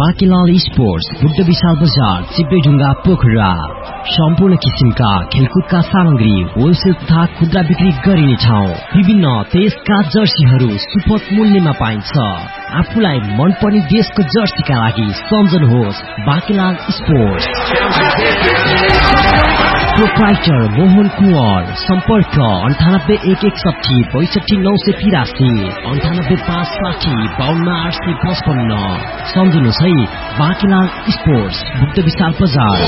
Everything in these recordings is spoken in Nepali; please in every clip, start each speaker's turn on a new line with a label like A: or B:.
A: बाँकीलाल स्पोर्ट्स, बुद्ध विशाल बजार, चिप्लेढुङ्गा, पोखरा। सम्पूर्ण किसिमका खेलकुदका सामग्री होलसेल तथा खुद्रा बिक्री गरिने ठाउँ। विभिन्न देशका जर्सीहरू सुपथ मूल्यमा पाइन्छ। आफूलाई मनपर्ने देशको जर्सीका लागि सम्झनुहोस् बाँकीलाल स्पोर्ट्स। प्रोप्राइटर मोहन कुँवर, सम्पर्क 98 161 62 983, 98 560 52 855। सम्झनुहोस् है, बाँकीलाल स्पोर्ट्स, बुद्ध विशाल बजार।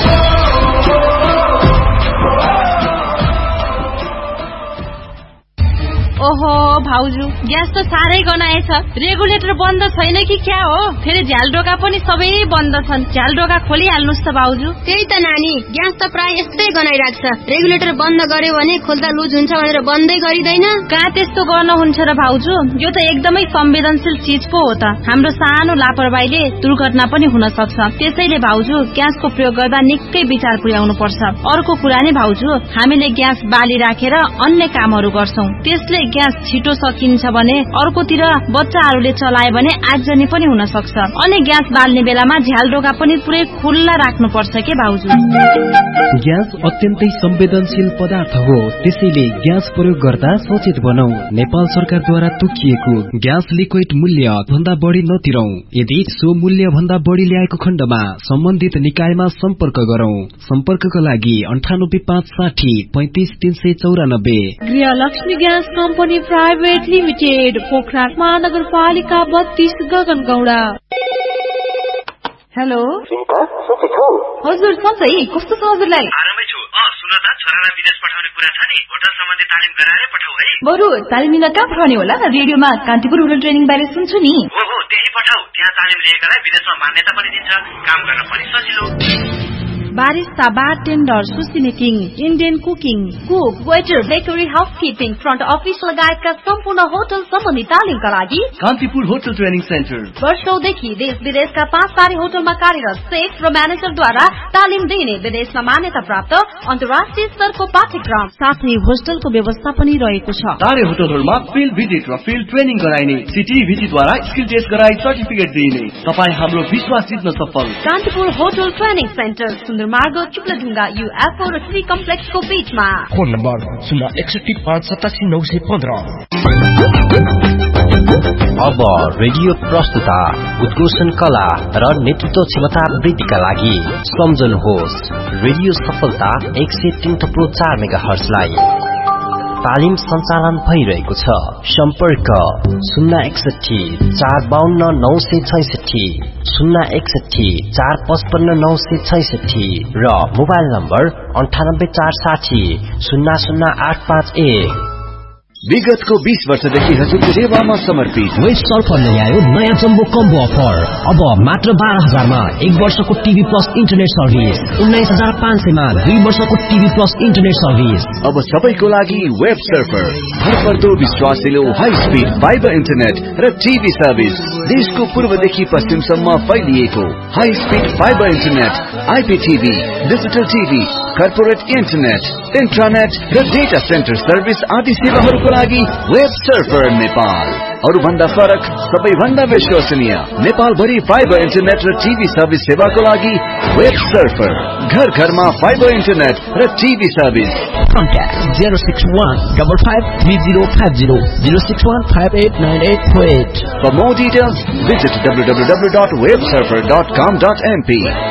B: ओहो भाउजू, ग्यास त साह्रै गनाएछ। रेगुलेटर बन्द छैन कि क्या हो? फेरि झ्यालडोका पनि सबै बन्द छन्। झ्यालडोका खोलिहाल्नुस् त भाउजू।
C: त्यही त नानी, ग्यास त प्राय यस्तै गनाइराख्छ। रेगुलेटर बन्द गर्यो भने खोल्दा लुज हुन्छ भनेर बन्दै गरिदैन।
B: कहाँ त्यस्तो गर्नुहुन्छ र भाउजू? यो त एकदमै संवेदनशील चीज पो हो त। हाम्रो सानो लापरवाहीले दुर्घटना पनि हुन सक्छ। त्यसैले भाउजू, ग्यासको प्रयोग गर्दा निकै विचार पुर्याउनु पर्छ। अर्को कुरा नि भाउजू, हामीले ग्यास बाली राखेर अन्य कामहरू गर्छौं। त्यसले ग्यास छिटो सकिन्छ भने अर्कोतिर बच्चाहरूले चलाए भने आगजनी पनि हुन सक्छ। अनि ग्यास बाल्ने बेलामा झ्यालडोका पनि पुरै खुल्ला राख्नु पर्छ के भाउजू?
D: ग्यास अत्यन्तै संवेदनशील पदार्थ हो, त्यसैले ग्यास प्रयोग गर्दा सचेत बनौ। नेपाल सरकारद्वारा तोकिएको ग्यास लिक्विड मूल्य भन्दा बढी नतिरौ। यदि सो मूल्य भन्दा बढी ल्याएको खण्डमा सम्बन्धित निकायमा सम्पर्क गरौं। सम्पर्कका लागि 98 560 35 394।
E: गृहलक्ष्मी gas company private limited, Pokhara महानगरपालिका 32, गगनगौडा। हेलो हजुर, सधैँ कस्तो छ हजुरलाई?
F: आरामै छु। सुन त, छोरालाई विदेश पठाउने कुरा छ नि, होटल सम्बन्धी तालिम गराएरै पठाऊ है।
E: बरु तालिम लिन कहाँ पठाउने होला? रेडियोमा कान्तिपुर होटल ट्रेनिङ बारे सुन्छु नि।
F: हो, त्यही पठाऊ। त्यहाँ तालिम लिएकालाई विदेशमा मान्यता पनि दिन्छ, काम गर्न पनि सजिलो।
B: बारिस्ता, बारटेन्डर, सुसी making, Indian cooking,
E: cook, waiter, bakery, housekeeping, front office लगायतका सम्पूर्ण होटल सम्बन्धी तालिमका लागि
G: कान्तिपुर होटल ट्रेनिङ सेन्टर
E: वर्षौंदेखि देश विदेशका 5 तारे होटलमा कार्यरत सेफ र म्यानेजरद्वारा तालिम दिने विदेशमा मान्यता प्राप्त अन्तर्राष्ट्रिय स्तरको पाठ्यक्रम,
B: साथै होस्टलको व्यवस्था पनि रहेको छ।
G: तारे होटलहरूमा फिल्ड भिजिट र फिल्ड ट्रेनिङ गराइने, सिटिभिजीद्वारा स्किल टेस्ट गराई सर्टिफिकेट दिइने। तपाईँ हाम्रो विश्वास जित्न सफल।
E: कान्तिपुर होटल ट्रेनिङ सेन्टर, मार्ग, चिप्लेढुङ्गा, UFO र ट्री कम्प्लेक्सको बीचमा।
H: Phone number 061 587 915।
A: अब रेडियो प्रस्तुता, उद्घोषण कला र नेतृत्व क्षमता वृद्धिका लागि सम्झनुहोस् रेडियो सफलता 103.4 मेगाहर्जलाई। तालिम सञ्चालन भइरहेको छ। सम्पर्क 061 452 966, 061 455 966 र मोबाइल नम्बर 98 460 00851।
I: विगतको 20 वर्षदेखि हजुरको सेवामा समर्पित
A: वेस्ट सल्फरले ल्यायो नयाँ जम्बो कम्बो अफर। अब मात्र 12,000 मा 1 वर्षको टिभी प्लस इन्टरनेट सर्भिस, 19,500 मा 2 वर्षको टिभी प्लस इन्टरनेट सर्भिस।
I: अब सबैको लागि वेब सर्फर, भरपर्दो विश्वासिलो हाई स्पिड फाइबर इन्टरनेट र टिभी सर्भिस। देशको पूर्वदेखि पश्चिमसम्म फैलिएको high speed fibre internet, IPTV, digital TV, corporate internet, इन्ट्रानेट र डेटा सेन्टर सर्भिस आदि सेवाहरूको लागि वेब सर्फर नेपाल। अरूभन्दा फरक, सबैभन्दा विश्वसनीय, नेपाल भरि फाइबर इन्टरनेट र टिभी सर्भिस सेवाको लागि वेब सर्फर। घर घरमा फाइबर इन्टरनेट र TV service.
A: Contact 061 55 3050 061 589848.
I: For more details, visit www.websurfer.com.mp.